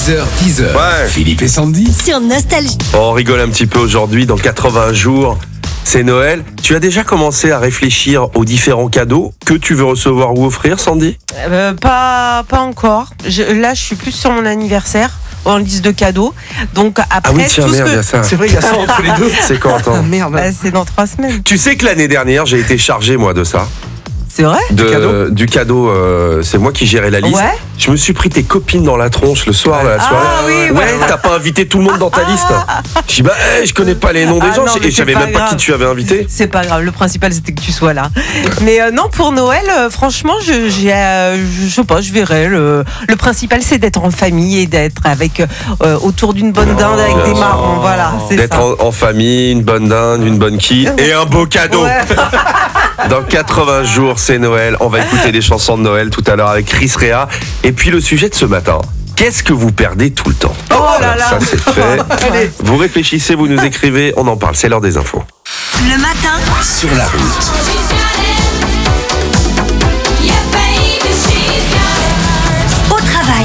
6h10. Ouais. Philippe et Sandy. Sur Nostalgie. On rigole un petit peu aujourd'hui, dans 80 jours, c'est Noël. Tu as déjà commencé à réfléchir aux différents cadeaux que tu veux recevoir ou offrir, Sandy ? Pas encore. Là, je suis plus sur mon anniversaire, en liste de cadeaux. Donc après, Ah oui, tiens, tout merde, il y ce a ça. C'est vrai, il y a ça entre les deux. C'est quand, attends. Merde. c'est dans 3 semaines. Tu sais que l'année dernière, j'ai été chargé, moi, de ça. C'est vrai ? Du cadeau, c'est moi qui gérais la liste. Ouais. Je me suis pris tes copines dans la tronche le soir de la soirée. Ah oui, ouais, t'as pas invité tout le monde dans ta liste. Je dis je connais pas les noms des gens non, mais et je savais c'est même pas grave. qui tu avais invité. C'est pas grave, le principal c'était que tu sois là. Mais non, pour Noël, franchement, je sais pas, je verrai. Le principal c'est d'être en famille et d'être avec autour d'une bonne dinde avec des marrons. Voilà, c'est D'être ça. en famille, une bonne dinde, une bonne quille et un beau cadeau. Ouais. Dans 80 jours, c'est Noël. On va écouter des chansons de Noël tout à l'heure avec Chris Rea. Et puis le sujet de ce matin. Qu'est-ce que vous perdez tout le temps ? Oh là là. Ça c'est fait. Allez. Vous réfléchissez, vous nous écrivez, on en parle. C'est l'heure des infos. Le matin, Sur la route. au travail.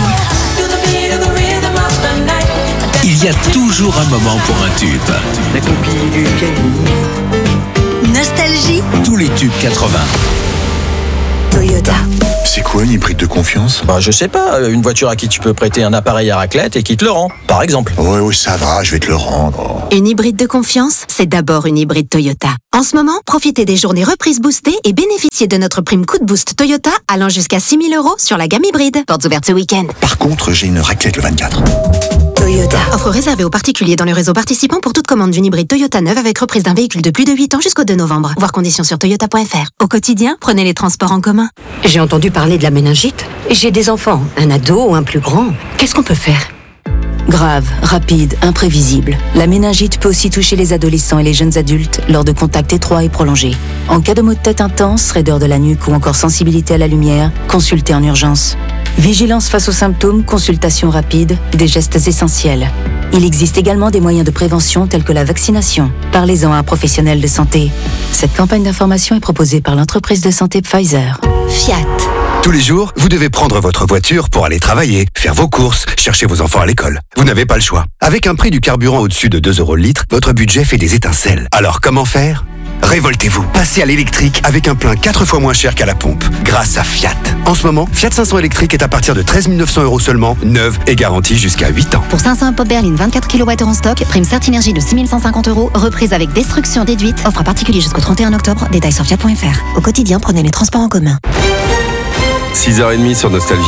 Il y a toujours un moment pour un tube. La copie du pianiste. Nostalgie, Tous les tubes 80. Toyota. C'est quoi une hybride de confiance ? Je sais pas, une voiture à qui tu peux prêter un appareil à raclette et qui te le rend, par exemple. Ouais, ça va, je vais te le rendre. Une hybride de confiance, c'est d'abord une hybride Toyota. En ce moment, profitez des journées reprises boostées et bénéficiez de notre prime coup de boost Toyota allant jusqu'à 6 000 € sur la gamme hybride. Portes ouvertes ce week-end. Par contre, j'ai une raclette le 24. Toyota. Offre réservée aux particuliers dans le réseau participant pour toute commande d'une hybride Toyota neuve avec reprise d'un véhicule de plus de 8 ans jusqu'au 2 novembre. Voir conditions sur toyota.fr. Au quotidien, prenez les transports en commun. J'ai entendu parler de la méningite. J'ai des enfants, un ado ou un plus grand. Qu'est-ce qu'on peut faire ? Grave, rapide, imprévisible. La méningite peut aussi toucher les adolescents et les jeunes adultes lors de contacts étroits et prolongés. En cas de maux de tête intense, raideur de la nuque ou encore sensibilité à la lumière, consultez en urgence. Vigilance face aux symptômes, consultation rapide, des gestes essentiels. Il existe également des moyens de prévention tels que la vaccination. Parlez-en à un professionnel de santé. Cette campagne d'information est proposée par l'entreprise de santé Pfizer. Fiat. Tous les jours, vous devez prendre votre voiture pour aller travailler, faire vos courses, chercher vos enfants à l'école. Vous n'avez pas le choix. Avec un prix du carburant au-dessus de 2 € le litre, votre budget fait des étincelles. Alors comment faire ? Révoltez-vous. Passez à l'électrique avec un plein 4 fois moins cher qu'à la pompe, grâce à Fiat. En ce moment, Fiat 500 électrique est à partir de 13 900 € seulement, neuve et garantie jusqu'à 8 ans. Pour 500 pop berline 24 kWh en stock, prime Certinergie de 6 150 €, reprise avec destruction déduite. Offre à particulier jusqu'au 31 octobre. Détails sur fiat.fr. Au quotidien, prenez les transports en commun. 6h30 sur Nostalgie.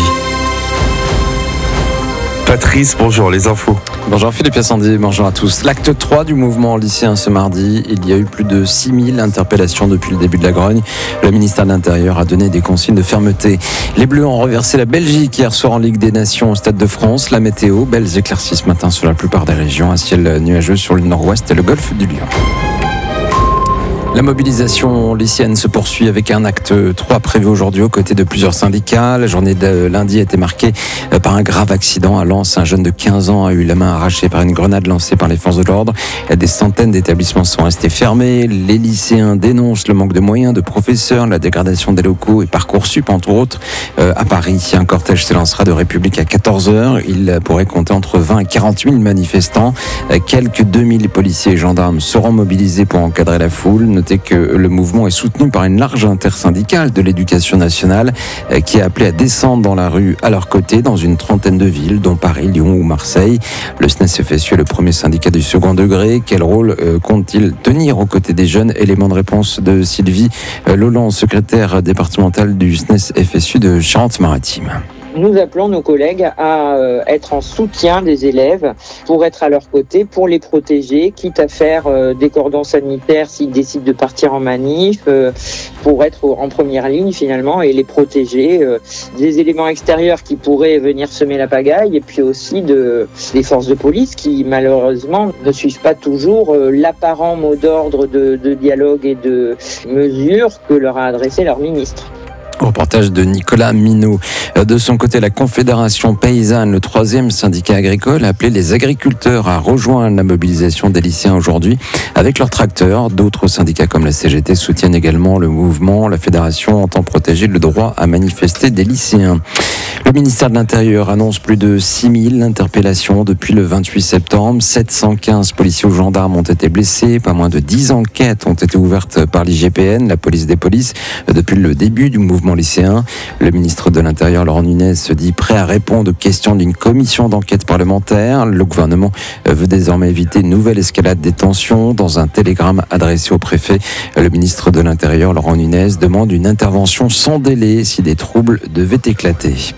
Patrice, bonjour, les infos. Bonjour Philippe et Sandy, bonjour à tous. L'acte 3 du mouvement lycéen ce mardi, il y a eu plus de 6000 interpellations depuis le début de la grogne. Le ministère de l'Intérieur a donné des consignes de fermeté. Les Bleus ont reversé la Belgique hier soir en Ligue des Nations au Stade de France. La météo, belles éclaircies ce matin sur la plupart des régions, un ciel nuageux sur le nord-ouest et le golfe du Lion. La mobilisation lycéenne se poursuit avec un acte 3 prévu aujourd'hui aux côtés de plusieurs syndicats. La journée de lundi a été marquée par un grave accident à Lens. Un jeune de 15 ans a eu la main arrachée par une grenade lancée par les forces de l'ordre. Des centaines d'établissements sont restés fermés. Les lycéens dénoncent le manque de moyens, de professeurs, la dégradation des locaux et Parcoursup, entre autres. À Paris, un cortège s'élancera de République à 14h. Il pourrait compter entre 20 et 40 000 manifestants. Quelques 2000 policiers et gendarmes seront mobilisés pour encadrer la foule. Notez que le mouvement est soutenu par une large intersyndicale de l'éducation nationale qui a appelé à descendre dans la rue à leur côté dans une trentaine de villes, dont Paris, Lyon ou Marseille. Le SNES-FSU est le premier syndicat du second degré. Quel rôle compte-t-il tenir aux côtés des jeunes ? Élément de réponse de Sylvie Lolland, secrétaire départementale du SNES-FSU de Charente-Maritime. Nous appelons nos collègues à être en soutien des élèves pour être à leur côté, pour les protéger, quitte à faire des cordons sanitaires s'ils décident de partir en manif, pour être en première ligne finalement et les protéger des éléments extérieurs qui pourraient venir semer la pagaille et puis aussi des forces de police qui malheureusement ne suivent pas toujours l'apparent mot d'ordre de dialogue et de mesures que leur a adressé leur ministre. Reportage de Nicolas Minot. De son côté, la Confédération paysanne, le 3e syndicat agricole, a appelé les agriculteurs à rejoindre la mobilisation des lycéens aujourd'hui avec leurs tracteurs. D'autres syndicats comme la CGT soutiennent également le mouvement. La fédération entend protéger le droit à manifester des lycéens. Le ministère de l'Intérieur annonce plus de 6000 interpellations depuis le 28 septembre. 715 policiers ou gendarmes ont été blessés. Pas moins de 10 enquêtes ont été ouvertes par l'IGPN, la police des polices, depuis le début du mouvement lycéen. Le ministre de l'Intérieur, Laurent Nunez, se dit prêt à répondre aux questions d'une commission d'enquête parlementaire. Le gouvernement veut désormais éviter une nouvelle escalade des tensions. Dans un télégramme adressé au préfet, le ministre de l'Intérieur, Laurent Nunez, demande une intervention sans délai si des troubles devaient éclater.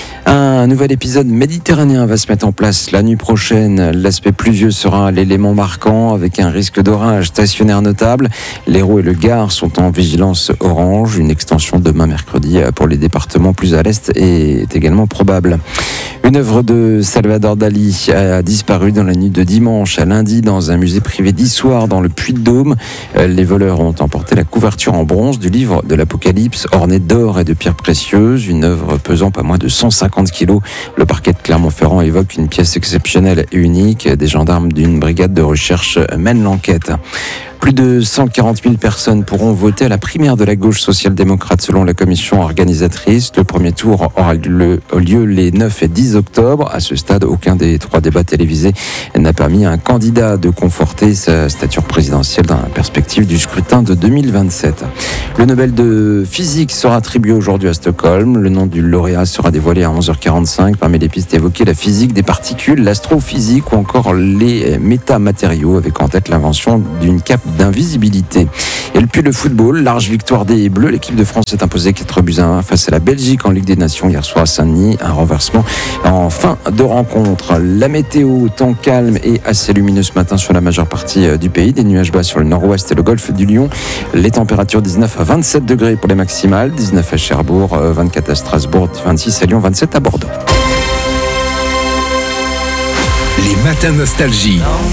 Un nouvel épisode méditerranéen va se mettre en place la nuit prochaine. L'aspect pluvieux sera l'élément marquant avec un risque d'orage stationnaire notable. L'Hérault et le Gard sont en vigilance orange. Une extension demain mercredi pour les départements plus à l'est est également probable. Une œuvre de Salvador Dali a disparu dans la nuit de dimanche à lundi dans un musée privé d'Issoire dans le Puy-de-Dôme. Les voleurs ont emporté la couverture en bronze du livre de l'Apocalypse ornée d'or et de pierres précieuses. Une œuvre pesant pas moins de 150 kilos. Le parquet de Clermont-Ferrand évoque une pièce exceptionnelle et unique. Des gendarmes d'une brigade de recherche mènent l'enquête. Plus de 140 000 personnes pourront voter à la primaire de la gauche social-démocrate selon la commission organisatrice. Le premier tour aura lieu les 9 et 10 octobre. À ce stade, aucun des 3 débats télévisés n'a permis à un candidat de conforter sa stature présidentielle dans la perspective du scrutin de 2027. Le Nobel de physique sera attribué aujourd'hui à Stockholm. Le nom du lauréat sera dévoilé à 11h45. Parmi les pistes évoquées, la physique des particules, l'astrophysique ou encore les métamatériaux, avec en tête l'invention d'une cape d'invisibilité. Et puis le football, large victoire des Bleus. L'équipe de France s'est imposée 4-1 face à la Belgique en Ligue des Nations hier soir à Saint-Denis. Un renversement en fin de rencontre. La météo, temps calme et assez lumineux ce matin sur la majeure partie du pays. Des nuages bas sur le nord-ouest et le golfe du Lion. Les températures 19 à 27 degrés pour les maximales. 19 à Cherbourg, 24 à Strasbourg, 26 à Lyon, 27 à Bordeaux. Les matins nostalgie.